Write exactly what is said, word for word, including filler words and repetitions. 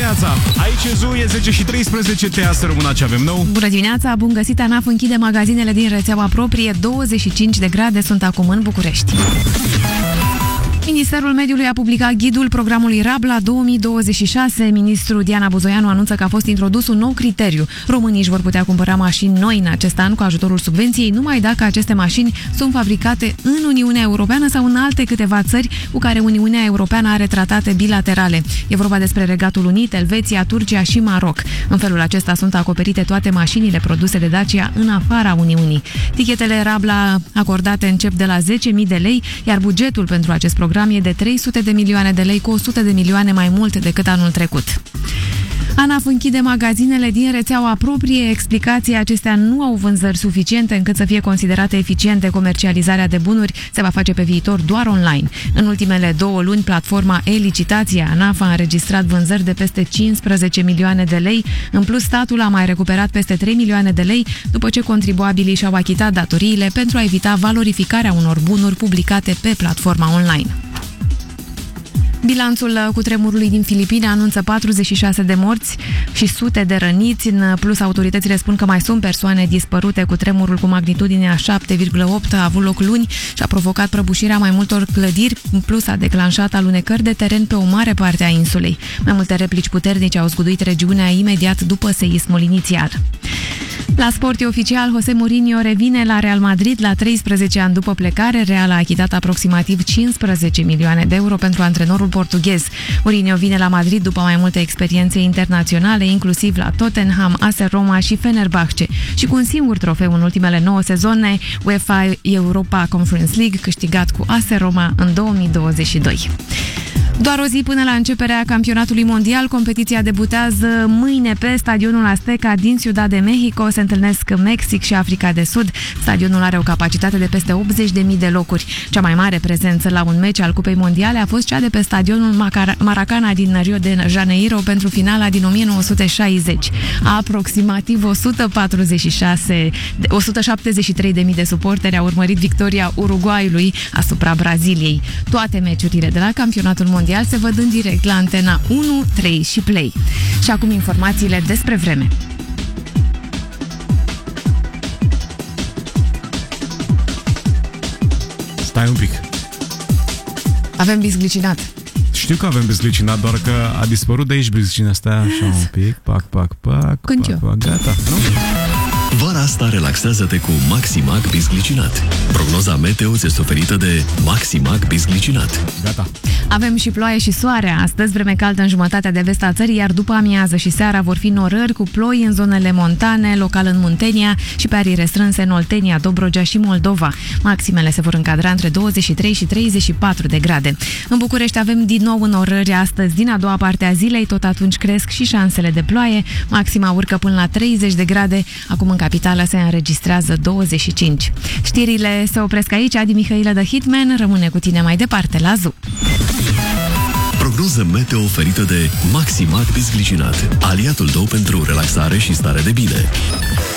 dimineața! Aici e Zoo, e zece și treisprezece, te să rămână ce avem nou. Bună dimineața, bun găsit! ANAF închide magazinele din rețeaua proprie, douăzeci și cinci de grade sunt acum în București. Ministerul Mediului a publicat ghidul programului Rabla două mii douăzeci și șase. Ministrul Diana Buzoianu anunță că a fost introdus un nou criteriu. Românii își vor putea cumpăra mașini noi în acest an cu ajutorul subvenției, numai dacă aceste mașini sunt fabricate în Uniunea Europeană sau în alte câteva țări cu care Uniunea Europeană are tratate bilaterale. E vorba despre Regatul Unit, Elveția, Turcia și Maroc. În felul acesta sunt acoperite toate mașinile produse de Dacia în afara Uniunii. Tichetele Rabla acordate încep de la zece mii de lei, iar bugetul pentru acest program e de trei sute de milioane de lei, cu o sută de milioane mai mult decât anul trecut. ANAF închide magazinele din rețeaua proprie. Explicația: acestea nu au vânzări suficiente încât să fie considerate eficiente. Comercializarea de bunuri se va face pe viitor doar online. În ultimele două luni, platforma e-licitație ANAF a înregistrat vânzări de peste cincisprezece milioane de lei. În plus, statul a mai recuperat peste trei milioane de lei după ce contribuabilii și-au achitat datoriile pentru a evita valorificarea unor bunuri publicate pe platforma online. Bilanțul cutremurului din Filipine anunță patruzeci și șase de morți și sute de răniți. În plus, autoritățile spun că mai sunt persoane dispărute. Cutremurul cu magnitudinea șapte virgulă opt a avut loc luni și a provocat prăbușirea mai multor clădiri. În plus, a declanșat alunecări de teren pe o mare parte a insulei. Mai multe replici puternice au zguduit regiunea imediat după seismul inițial. La sport e oficial, José Mourinho revine la Real Madrid la treisprezece ani după plecare. Real a achitat aproximativ cincisprezece milioane de euro pentru antrenorul portughez. Mourinho vine la Madrid după mai multe experiențe internaționale, inclusiv la Tottenham, A S Roma și Fenerbahce, și cu un singur trofeu în ultimele nouă sezoane, UEFA Europa Conference League, câștigat cu A S Roma în două mii douăzeci și doi. Doar o zi până la începerea campionatului mondial. Competiția debutează mâine pe stadionul Azteca din Ciudad de Mexico. Se întâlnesc Mexic și Africa de Sud. Stadionul are o capacitate de peste optzeci de mii de locuri. Cea mai mare prezență la un meci al Cupei Mondiale a fost cea de pe stadionul Maracana din Rio de Janeiro pentru finala din o mie nouă sute șaizeci. Aproximativ o sută patruzeci și șase, o sută șaptezeci și trei de mii de suporteri au urmărit victoria Uruguayului asupra Braziliei. Toate meciurile de la campionatul mondial se văd în direct la Antena unu, trei și Play. Și acum informațiile despre vreme. Stai un pic. Avem bisglicinat. Știu că avem bisglicinat, doar că a dispărut de aici bisglicinat. Stai așa un pic, pac, pac, pac, Când pac, pac, gata, nu? Vara asta relaxează-te cu Maximac bisglicinat. Prognoza meteo ți-este oferită de Maximac bisglicinat. Gata. Avem și ploaie și soare astăzi, vreme caldă în jumătatea de vest a țării, iar după amiază și seara vor fi norări cu ploi în zonele montane, local în Muntenia și pe arii restrânse în Oltenia, Dobrogea și Moldova. Maximele se vor încadra între douăzeci și trei și treizeci și patru de grade. În București avem din nou norări astăzi. Din a doua parte a zilei, tot atunci cresc și șansele de ploaie. Maxima urcă până la treizeci de grade. Acum în capitală se înregistrează douăzeci și cinci. Știrile se opresc aici. Adi Mihailă de Hitman rămâne cu tine mai departe la Zoo. Prognoză meteo oferită de Maximac bisglicinat, aliatul tău pentru relaxare și stare de bine.